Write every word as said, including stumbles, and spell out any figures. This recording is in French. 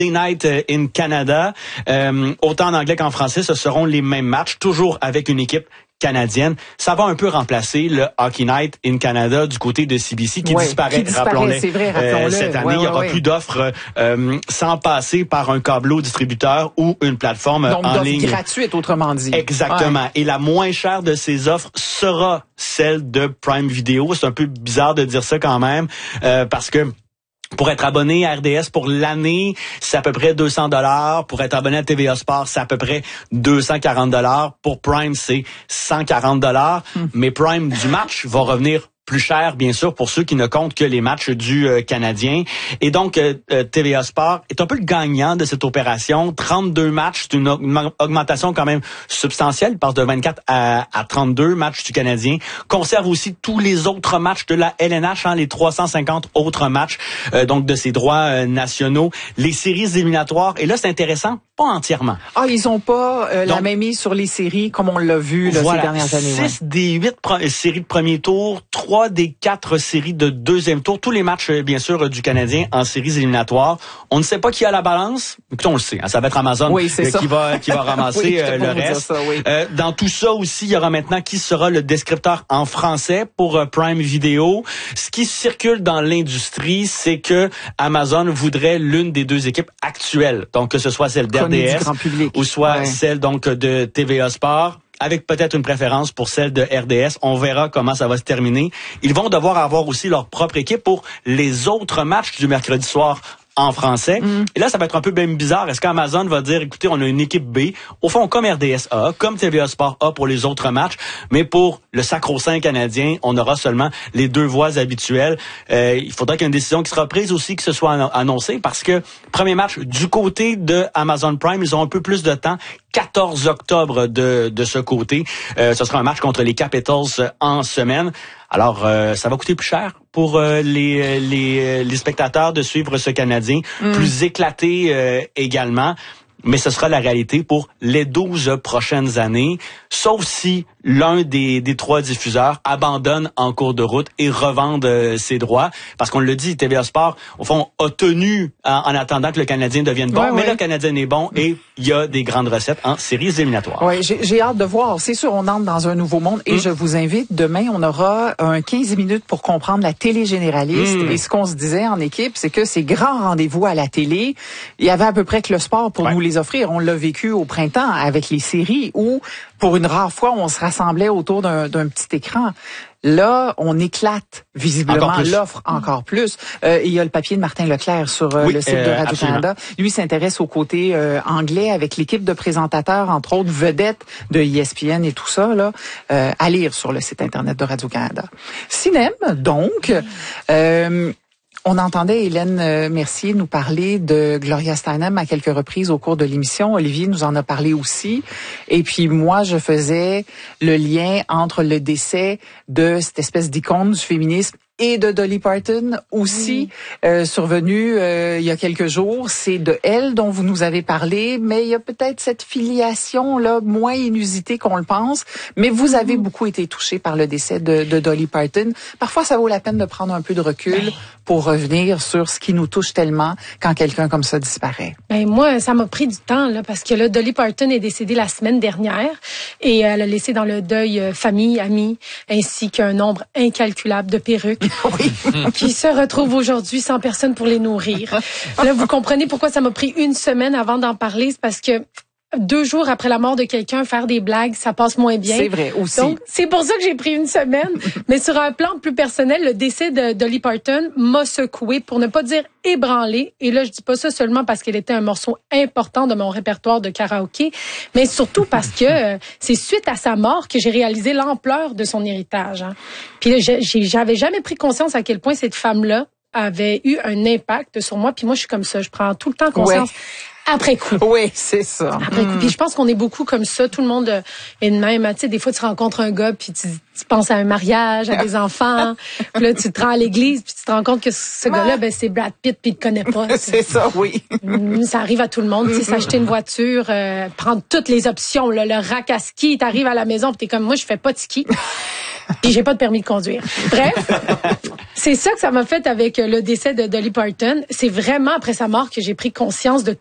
Night in Canada, euh, autant en anglais qu'en français, ce seront les mêmes matchs, toujours avec une équipe canadienne. Ça va un peu remplacer le Hockey Night in Canada du côté de C B C qui ouais, disparaît, qui disparaît rappelons-le, c'est vrai, rappelons-le. Euh, cette année. Ouais, il n'y aura ouais, plus d'offres euh, sans passer par un câbleau distributeur ou une plateforme donc, en ligne. Donc gratuite, autrement dit. Exactement. Ouais. Et la moins chère de ces offres sera celle de Prime Video. C'est un peu bizarre de dire ça quand même, euh, parce que pour être abonné à R D S pour l'année, c'est à peu près deux cents dollars. Pour être abonné à T V A Sport, c'est à peu près deux cent quarante dollars. Pour Prime, c'est cent quarante dollars. Mm. Mais Prime du match va revenir plus cher, bien sûr, pour ceux qui ne comptent que les matchs du euh, Canadien. Et donc, euh, T V A Sport est un peu le gagnant de cette opération. trente-deux matchs, c'est une, aug- une augmentation quand même substantielle. Il passe de vingt-quatre à, à trente-deux matchs du Canadien. Conserve aussi tous les autres matchs de la L N H, hein, les trois cent cinquante autres matchs euh, donc de ses droits euh, nationaux. Les séries éliminatoires. Et là, c'est intéressant, pas entièrement. Ah, ils ont pas euh, donc, la même mise sur les séries comme on l'a vu là, voilà, ces dernières années. Six ouais. des huit pro- séries de premier tour, trois des quatre séries de deuxième tour, tous les matchs, bien sûr, du Canadien en séries éliminatoires. On ne sait pas qui a la balance. Écoutez, on le sait, hein, ça va être Amazon oui, euh, ça. qui va qui va ramasser oui, euh, le reste. Ça, oui. euh, dans tout ça aussi, il y aura maintenant qui sera le descripteur en français pour euh, Prime Video. Ce qui circule dans l'industrie, c'est que Amazon voudrait l'une des deux équipes actuelles, donc que ce soit celle d'R D S ou soit ouais. celle donc de T V A Sport, avec peut-être une préférence pour celle de R D S. On verra comment ça va se terminer. Ils vont devoir avoir aussi leur propre équipe pour les autres matchs du mercredi soir en français. Mm. Et là, ça va être un peu même bizarre. Est-ce qu'Amazon va dire, écoutez, on a une équipe B, au fond, comme R D S A, comme T V A Sport A pour les autres matchs, mais pour le sacro-saint canadien, on aura seulement les deux voix habituelles. Euh, il faudra qu'il y ait une décision qui sera prise aussi, que ce soit annoncé, parce que premier match du côté de Amazon Prime, ils ont un peu plus de temps. quatorze octobre de, de ce côté. Euh, ce sera un match contre les Capitals en semaine. Alors, euh, ça va coûter plus cher pour euh, les, les, les spectateurs de suivre ce Canadien, mm. plus éclaté euh, également. Mais ce sera la réalité pour les douze prochaines années, sauf si l'un des, des trois diffuseurs abandonne en cours de route et revende euh, ses droits. Parce qu'on le dit, T V A Sport, au fond, a tenu en, en attendant que le Canadien devienne bon, ouais, mais ouais. le Canadien est bon et il y a des grandes recettes en séries éliminatoires. Oui, j'ai, j'ai hâte de voir. C'est sûr, on entre dans un nouveau monde et mmh. je vous invite, demain, on aura un quinze minutes pour comprendre la télé généraliste. Mmh. Et ce qu'on se disait en équipe, c'est que ces grands rendez-vous à la télé, il y avait à peu près que le sport pour ouais. nous les offrir. On l'a vécu au printemps avec les séries où, pour une rare fois, on se rassemblait autour d'un, d'un petit écran. Là, on éclate visiblement l'offre encore plus. Euh, il y a le papier de Martin Leclerc sur euh, oui, le site euh, de Radio-Canada. Lui s'intéresse au côté euh, anglais avec l'équipe de présentateurs, entre autres vedettes de E S P N et tout ça, là, euh, à lire sur le site Internet de Radio-Canada. Cinéma, donc... Euh, On entendait Hélène Mercier nous parler de Gloria Steinem à quelques reprises au cours de l'émission. Olivier nous en a parlé aussi. Et puis moi, je faisais le lien entre le décès de cette espèce d'icône du féminisme et de Dolly Parton aussi, mmh. euh, survenue euh, il y a quelques jours. C'est de elle dont vous nous avez parlé, mais il y a peut-être cette filiation-là moins inusitée qu'on le pense. Mais vous avez mmh. beaucoup été touché par le décès de, de Dolly Parton. Parfois, ça vaut la peine de prendre un peu de recul ben. pour revenir sur ce qui nous touche tellement quand quelqu'un comme ça disparaît. Ben moi, ça m'a pris du temps, là, parce que là, Dolly Parton est décédée la semaine dernière et elle a laissé dans le deuil euh, famille, amis, ainsi qu'un nombre incalculable de perruques. Oui. qui se retrouvent aujourd'hui sans personne pour les nourrir. Là, vous comprenez pourquoi ça m'a pris une semaine avant d'en parler, c'est parce que deux jours après la mort de quelqu'un, faire des blagues, ça passe moins bien. C'est vrai, aussi. Donc, c'est pour ça que j'ai pris une semaine. Mais sur un plan plus personnel, le décès de Dolly Parton m'a secoué, pour ne pas dire ébranlé. Et là, je dis pas ça seulement parce qu'elle était un morceau important de mon répertoire de karaoké, mais surtout parce que euh, c'est suite à sa mort que j'ai réalisé l'ampleur de son héritage. Hein. Puis là, j'ai, j'avais jamais pris conscience à quel point cette femme-là avait eu un impact sur moi. Puis moi, je suis comme ça. Je prends tout le temps conscience. Ouais. après coup. Oui, c'est ça. Après coup. Puis je pense qu'on est beaucoup comme ça. Tout le monde est de même. Tu sais, des fois, tu rencontres un gars, puis tu, tu penses à un mariage, à des enfants. Puis là, tu te rends à l'église, puis tu te rends compte que ce gars-là, ben c'est Brad Pitt, puis il te connaît pas. C'est ça, oui. Ça arrive à tout le monde. Tu sais, s'acheter une voiture, euh, prendre toutes les options, là, le rack à ski, t'arrives à la maison, puis t'es comme, moi, je fais pas de ski. Puis j'ai pas de permis de conduire. Bref, c'est ça que ça m'a fait avec le décès de Dolly Parton. C'est vraiment après sa mort que j'ai pris conscience de